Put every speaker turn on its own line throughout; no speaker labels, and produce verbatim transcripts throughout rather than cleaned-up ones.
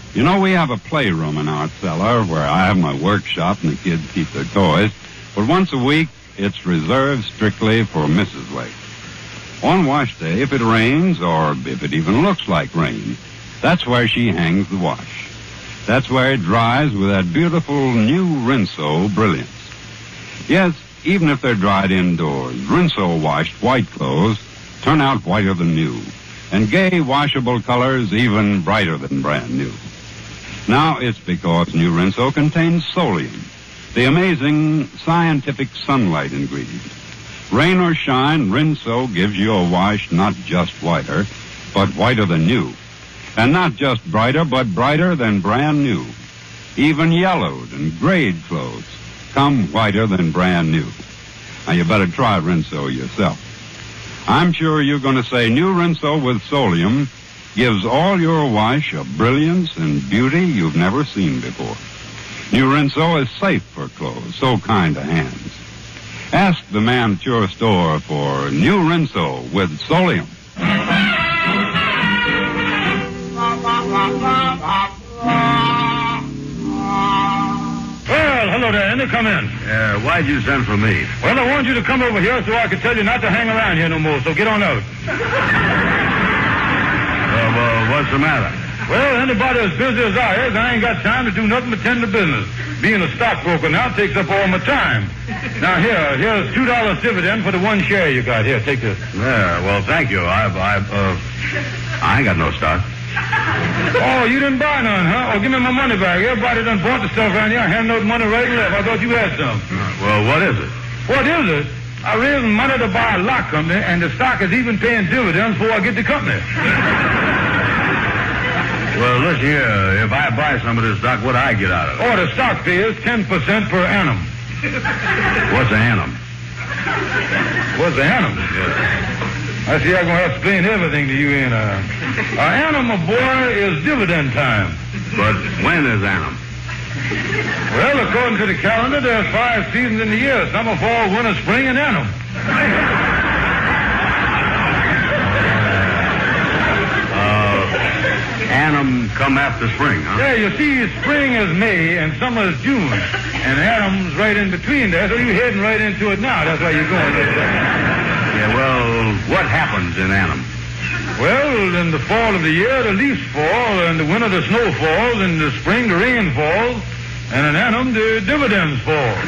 You know, we have a playroom in our cellar where I have my workshop and the kids keep their toys. But once a week, it's reserved strictly for Missus Lake. On wash day, if it rains, or if it even looks like rain, that's where she hangs the wash. That's where it dries with that beautiful new Rinso brilliance. Yes, even if they're dried indoors, Rinso washed white clothes turn out whiter than new, and gay washable colors even brighter than brand new. Now it's because new Rinso contains Solium, the amazing scientific sunlight ingredient. Rain or shine, Rinso gives you a wash not just whiter, but whiter than new. And not just brighter, but brighter than brand new. Even yellowed and grayed clothes come whiter than brand new. Now you better try Rinso yourself. I'm sure you're going to say new Rinso with Solium gives all your wash a brilliance and beauty you've never seen before. New Rinso is safe for clothes, so kind to hands. Ask the man at your store for new Rinso with Solium.
Well, hello there, Andy. Come in.
Uh, why'd you send for me?
Well, I wanted you to come over here so I could tell you not to hang around here no more, so get on out.
Uh, well, what's the matter?
Well, anybody as busy as I is, I ain't got time to do nothing but tend to business. Being a stockbroker now takes up all my time. Now, here, here's two dollars dividend for the one share you got. Here, take this.
Yeah, well, thank you. I, I, uh, I ain't got no stock.
Oh, you didn't buy none, huh? Oh, give me my money back. Everybody done bought the stuff around here. I handed out money right and left. I thought you had some.
Uh, well, what is it?
What is it? I raised money to buy a lock company, and the stock is even paying dividends before I get the company.
Well, listen here. If I buy some of this stock, what do I get out of it?
Oh, the stock fee is ten percent per annum.
What's an annum?
What's the annum?
Yeah.
I see I'm going to have to explain everything to you in a... Uh, annum, my boy, is dividend time.
But when is annum?
Well, according to the calendar, there's five seasons in the year. Summer, fall, winter, spring, and annum.
Annum come after spring, huh?
Yeah, you see, spring is May and summer is June. And annum's right in between there, so you're heading right into it now. That's why you're going there.
Yeah, well, what happens in annum?
Well, in the fall of the year, the leaves fall. In the winter, the snow falls. In the spring, the rain falls. And in annum, the dividends fall.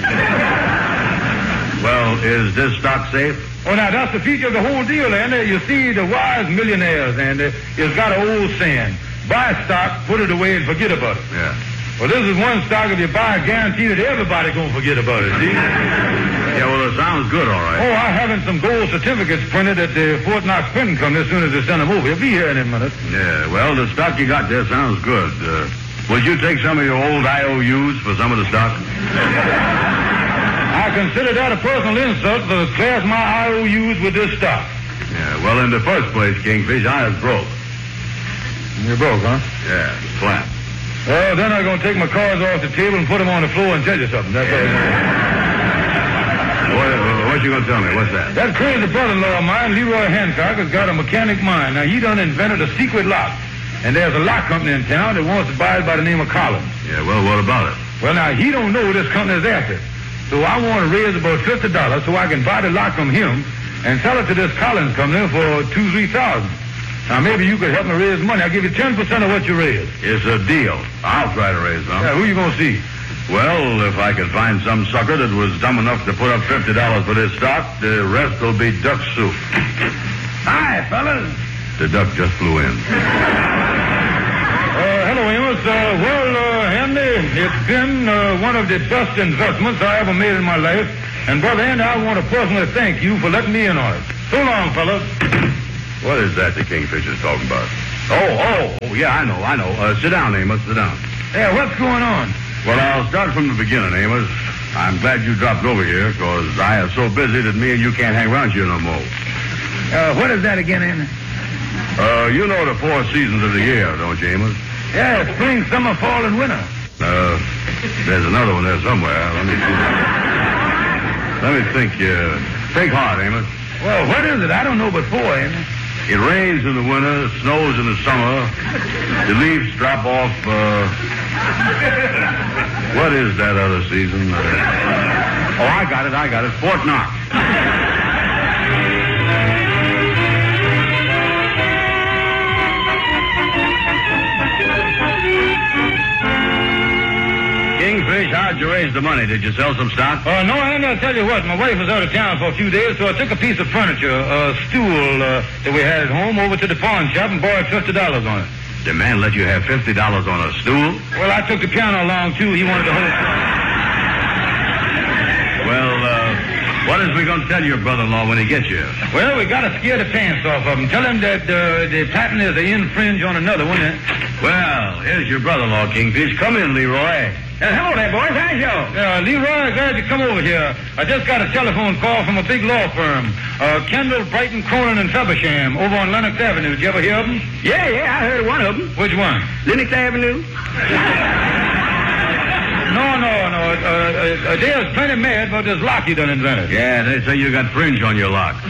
Well, is this stock safe?
Oh, now, that's the feature of the whole deal, Andy. You see, the wise millionaires, Andy, has got an old saying. Buy stock, put it away, and forget about it.
Yeah.
Well, this is one stock, if you buy it, guaranteed that everybody going to forget about it, see?
Yeah, well, it sounds good, all right.
Oh, I'm having some gold certificates printed at the Fort Knox Printing Company as soon as they send them over. You'll be here in a minute.
Yeah, well, the stock you got there sounds good. Uh, would you take some of your old I O Us for some of the stock?
I consider that a personal insult to class my I O Us with this stock.
Yeah, well, in the first place, Kingfish, I was broke.
You're broke, huh?
Yeah, flat.
Well, then I'm going to take my cards off the table and put them on the floor and tell you something. That's all.
What, what you going to tell me? What's that?
That crazy brother-in-law of mine, Leroy Hancock, has got a mechanic mind. Now, he done invented a secret lock. And there's a lock company in town that wants to buy it by the name of Collins.
Yeah, well, what about it?
Well, now, he don't know this company is after. So I want to raise about fifty dollars so I can buy the lock from him and sell it to this Collins company for two, three thousand. Now, maybe you could help me raise money. I'll give you ten percent of what you raise.
It's a deal. I'll try to raise some.
Yeah, who you going to see?
Well, if I could find some sucker that was dumb enough to put up fifty dollars for this stock, the rest will be duck soup.
Hi, fellas.
The duck just flew in.
Uh, hello, Amos. Uh, well, uh, Andy, it's been uh, one of the best investments I ever made in my life. And, Brother Andy, I want to personally thank you for letting me in on it. So long, fellas.
What is that the Kingfisher's talking about? Oh, oh, oh, yeah, I know, I know. Uh, sit down, Amos, sit down.
Yeah, what's going on?
Well, I'll start from the beginning, Amos. I'm glad you dropped over here, because I am so busy that me and you can't hang around here no more.
Uh, what is that again, Andy?
Uh, you know the four seasons of the year, don't you, Amos?
Yeah, spring, summer, fall, and winter.
Uh, there's another one there somewhere. Let me see. Let me think. Uh, think hard, Amos.
Well, what is it? I don't know but four, Andy.
It rains in the winter, snows in the summer. The leaves drop off, uh... What is that other season? Uh... Oh, I got it, I got it. Fort Knox. Kingfish, how'd you raise the money? Did you sell some stock?
Uh, no, Andy, I'll tell you what. My wife was out of town for a few days, so I took a piece of furniture, a stool uh, that we had at home, over to the pawn shop and borrowed fifty dollars on it.
The man let you have fifty dollars on a stool?
Well, I took the piano along, too. He wanted to hold it.
Well, uh, what is we going to tell your brother-in-law when he gets you?
Well, we got to scare the pants off of him. Tell him that uh, the patent is an infringe on another one. Eh?
Well, here's your brother-in-law, Kingfish. Come in, Leroy.
Uh, hello there, boys. How's you? Uh, Leroy, glad you come over here. I just got a telephone call from a big law firm. Uh, Kendall, Brighton, Cronin, and Feversham over on Lenox Avenue. Did you ever hear of them?
Yeah, yeah, I heard of one of them.
Which one?
Lenox Avenue.
No, no, no. Uh, uh, uh, there's plenty mad, but there's lock you done invented.
Yeah, they say you got fringe on your lock.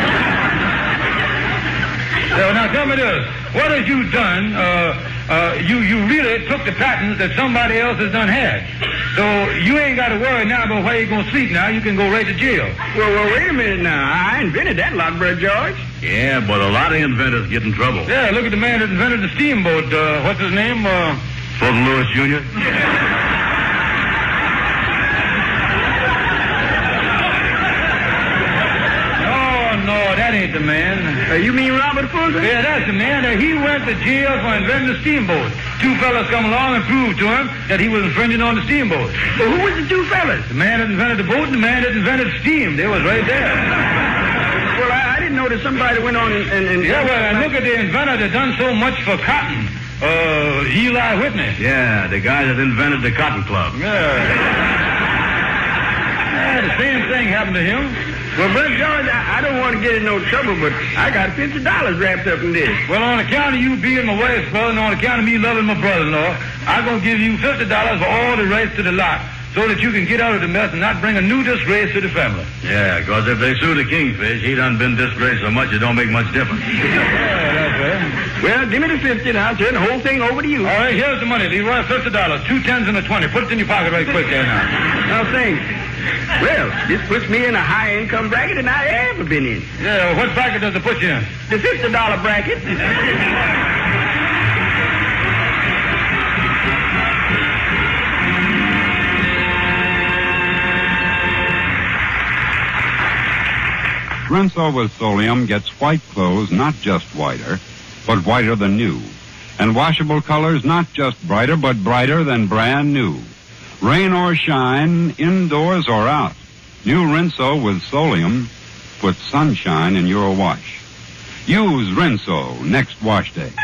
So now tell me this. What have you done? Uh, uh, you, you really took the patents that somebody else has done had. So you ain't got to worry now about where you're going to sleep now. You can go right to jail.
Well, well, wait a minute now. I invented that lock, Brother George.
Yeah, but a lot of inventors get in trouble.
Yeah, look at the man that invented the steamboat. Uh, what's his name? Uh...
Fulton Lewis, Junior?
No, that ain't the man.
Uh, you mean Robert Fulton?
Yeah, that's the man. Uh, he went to jail for inventing the steamboat. Two fellas come along and proved to him that he was infringing on the steamboat.
Well, who was the two fellas?
The man that invented the boat and the man that invented steam. They was right there.
Well, I, I didn't know that somebody went on and... and, and
yeah, well, and look at the inventor that done so much for cotton. Uh, Eli Whitney.
Yeah, the guy that invented the Cotton Club.
Yeah. Yeah, the same thing happened to him.
Well, Brother George, I, I don't want to get in no trouble, but I got fifty dollars wrapped up in this.
Well, on account of you being my wife's brother and on account of me loving my brother-in-law, I'm going to give you fifty dollars for all the rights to the lot so that you can get out of the mess and not bring a new disgrace to the family.
Yeah, because if they sue the Kingfish, he done been disgraced so much it don't make much difference.
Yeah, that's right.
Well, give me the fifty and I'll turn the whole thing over to you.
All right, here's the money, Leroy. fifty dollars. Two tens and a twenty. Put it in your pocket right quick there now.
Now, thanks. Well, this puts me in a high-income bracket than I ever been in.
Yeah, well, what bracket does it put you in?
The fifty dollar bracket.
Rinso with Solium gets white clothes not just whiter, but whiter than new. And washable colors not just brighter, but brighter than brand new. Rain or shine, indoors or out, new Rinso with Solium puts sunshine in your wash. Use Rinso next wash day.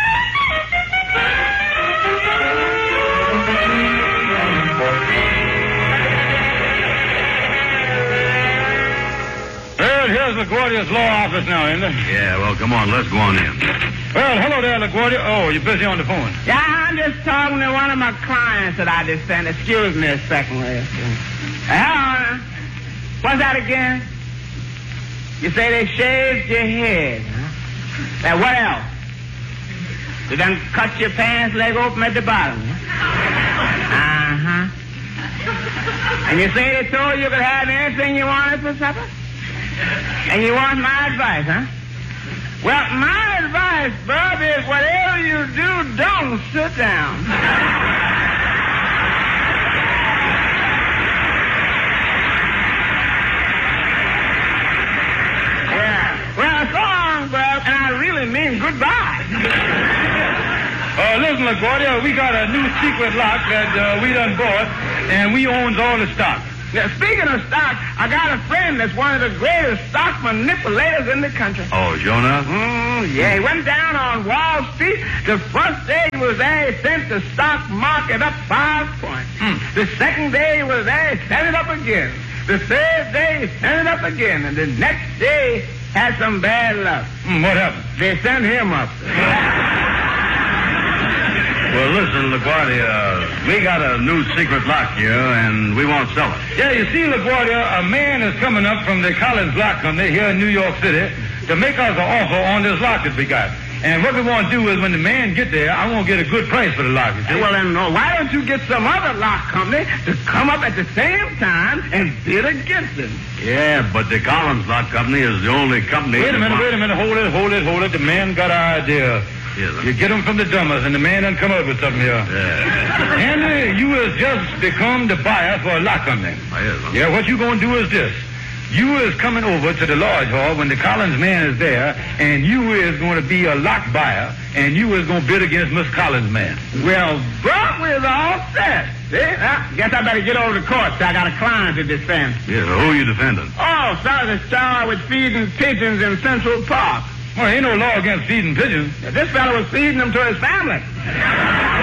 Well, here's LaGuardia's law office now, isn't it?
Yeah, well, come on, let's go on in.
Well, hello there, LaGuardia. Oh, you're busy on the phone.
Yeah, I'm just talking to one of my clients that I just sent. Excuse me a second, will you? Hello? What's that again? You say they shaved your head, huh? Now, what else? They done cut your pants leg open at the bottom, huh? Uh-huh. And you say they told you you could have anything you wanted for supper? And you want my advice, huh? Well, my advice, Bub, is whatever you do, don't sit down. Yeah. Well, so long, Bub, and I really mean goodbye.
Uh, listen, LaGuardia, we got a new secret lock that uh, we done bought, and we owns all the stock.
Now, speaking of stock, I got a friend that's one of the greatest stock manipulators in the country.
Oh, Jonah?
Mm, yeah, he went down on Wall Street. The first day he was there, he sent the stock market up five points. Mm. The second day he was there, he sent it up again. The third day, he sent it up again. And the next day, had some bad luck.
Mm, what happened?
They sent him up.
Well, listen, LaGuardia, we got a new secret lock here, and we won't sell it.
Yeah, you see, LaGuardia, a man is coming up from the Collins Lock Company here in New York City to make us an offer on this lot that we got. And what we want to do is when the man get there, I want to get a good price for the lot. You see?
Well, then, no, why don't you get some other lock company to come up at the same time and bid against him?
Yeah, but the Collins Lot Company is the only company...
Wait a minute, wait a minute. Hold it, hold it, hold it. The man got an idea.
Yes,
You get him from the dumbest, and the man done come up with something here.
Yeah.
Henry, you has just become the buyer for a lot company.
Oh, yes, huh?
Yeah, what you going to do is this. You is coming over to the lodge hall when the Collins man is there, and you is going to be a lot buyer, and you is going to bid against Miss Collins' man.
Well, Buck, we're all set. See? I guess I better get over to court, so I got a client to defend.
Yeah, so who are you defending?
Oh, sorry, the star was feeding pigeons in Central Park.
Well, ain't no law against feeding pigeons.
This fellow was feeding them to his family.